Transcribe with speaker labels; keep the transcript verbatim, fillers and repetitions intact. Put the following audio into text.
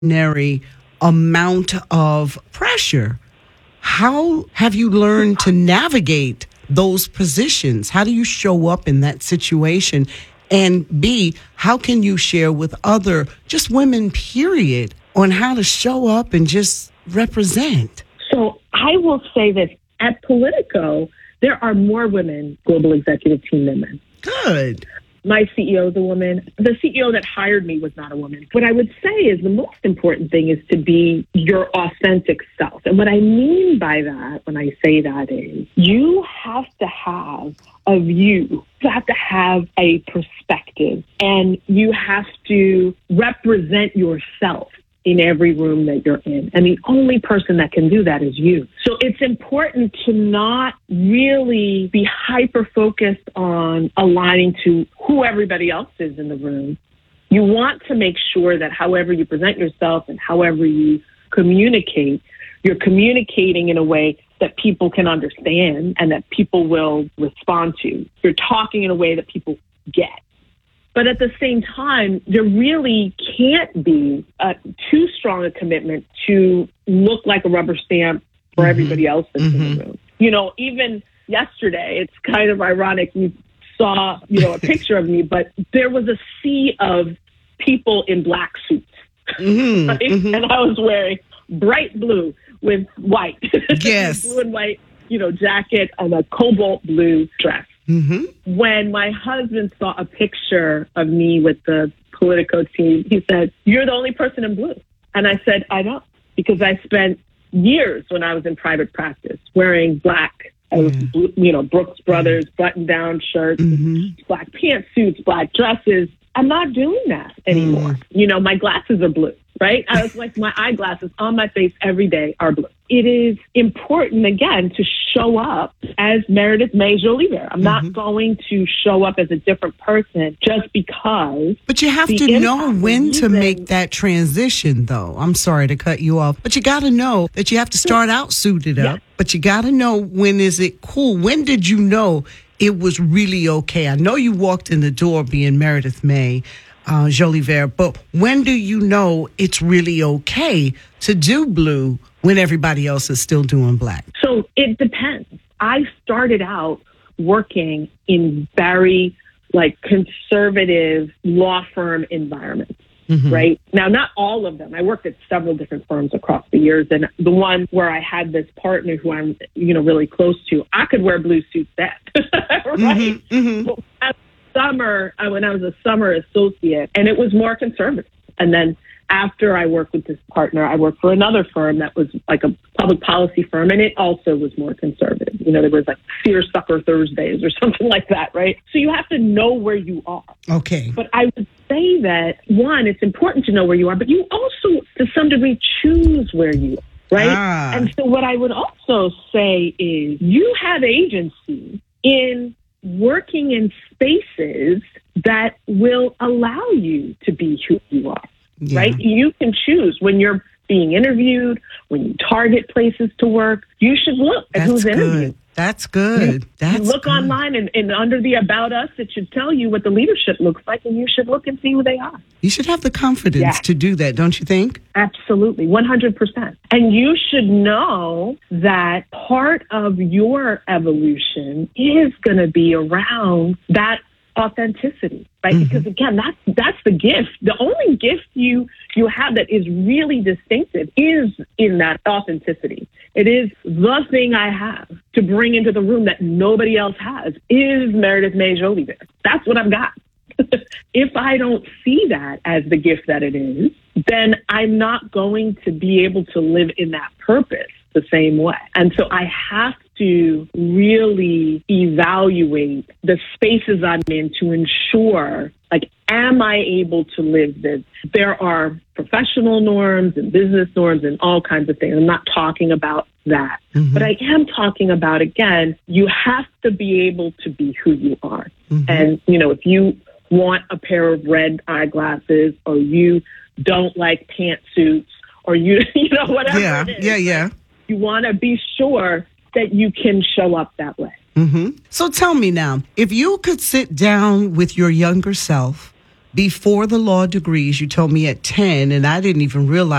Speaker 1: extraordinary amount of pressure. How have you learned to navigate those positions? How do you show up in that situation? And B, how can you share with other, just women, period, on how to show up and just represent?
Speaker 2: So I will say that at Politico, there are more women global executive team than men.
Speaker 1: Good.
Speaker 2: My C E O is a woman. The C E O that hired me was not a woman. What I would say is the most important thing is to be your authentic self. And what I mean by that, when I say that, is you have to have a view. You have to have a perspective. And you have to represent yourself in every room that you're in. And the only person that can do that is you. So it's important to not really be hyper-focused on aligning to who everybody else is in the room. You want to make sure that however you present yourself and however you communicate, you're communicating in a way that people can understand and that people will respond to. You're talking in a way that people get. But at the same time, there really can't be a, too strong a commitment to look like a rubber stamp for mm-hmm. everybody else that's mm-hmm. in the room. You know, even yesterday, it's kind of ironic. You saw, you know, a picture of me, but there was a sea of people in black suits. Mm-hmm. Right? Mm-hmm. And I was wearing bright blue with white.
Speaker 1: Yes.
Speaker 2: Blue and white, you know, jacket and a cobalt blue dress.
Speaker 1: Mm-hmm.
Speaker 2: When my husband saw a picture of me with the Politico team, he said, "You're the only person in blue." And I said, "I know," because I spent years when I was in private practice wearing black, mm-hmm. blue, you know, Brooks Brothers mm-hmm. button-down shirts, mm-hmm. black pantsuits, black dresses. I'm not doing that anymore. Mm. You know, my glasses are blue, right? I was like, my eyeglasses on my face every day are blue. It is important, again, to show up as Meredith May Jolivet. I'm mm-hmm. not going to show up as a different person just because.
Speaker 1: But you have to know when to make that transition, though. I'm sorry to cut you off, but you got to know that you have to start out suited up, yes. but you got to know when is it cool. When did you know it was really okay? I know you walked in the door being Meredith May uh, Jolivet, but when do you know it's really okay to do blue when everybody else is still doing black?
Speaker 2: So it depends. I started out working in very like conservative law firm environments. Mm-hmm. Right? Now, not all of them. I worked at several different firms across the years. And the one where I had this partner who I'm, you know, really close to, I could wear blue suits then. Right? Mm-hmm. Mm-hmm. Well, at summer, when I was a summer associate, and it was more conservative. And then after I worked with this partner, I worked for another firm that was like a public policy firm, and it also was more conservative. You know, there was like Seersucker Thursdays or something like that, right? So you have to know where you are.
Speaker 1: Okay.
Speaker 2: But I would say that, one, it's important to know where you are, but you also, to some degree, choose where you are, right? Ah. And so what I would also say is you have agency in working in spaces that will allow you to be who you are. Yeah. Right? You can choose when you're being interviewed, when you target places to work, you should look at
Speaker 1: That's
Speaker 2: who's
Speaker 1: good.
Speaker 2: interviewed.
Speaker 1: That's good.
Speaker 2: You,
Speaker 1: That's
Speaker 2: you look
Speaker 1: good.
Speaker 2: online and, and under the About Us, it should tell you what the leadership looks like, and you should look and see who they are.
Speaker 1: You should have the confidence yeah. to do that, don't you think?
Speaker 2: Absolutely, one hundred percent. And you should know that part of your evolution is going to be around that authenticity, right? Mm-hmm. Because again, that's that's the gift. The only gift you you have that is really distinctive is in that authenticity. It is the thing I have to bring into the room that nobody else has is Meredith May Jolivet. That's what I've got. If I don't see that as the gift that it is, then I'm not going to be able to live in that purpose the same way. And so I have to really evaluate the spaces I'm in to ensure, like, am I able to live this? There are professional norms and business norms and all kinds of things. I'm not talking about that. Mm-hmm. But I am talking about, again, you have to be able to be who you are. Mm-hmm. And, you know, if you want a pair of red eyeglasses or you don't like pantsuits or you, you know, whatever
Speaker 1: yeah,
Speaker 2: it is.
Speaker 1: Yeah, yeah,
Speaker 2: You want to be sure that you can show up that way.
Speaker 1: Mm-hmm. So tell me now, if you could sit down with your younger self before the law degrees. You told me at ten, and I didn't even realize